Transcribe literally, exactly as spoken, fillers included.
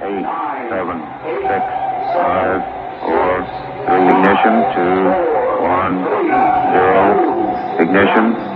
eight, seven, six, five, four, three, ignition, two, one, zero, ignition.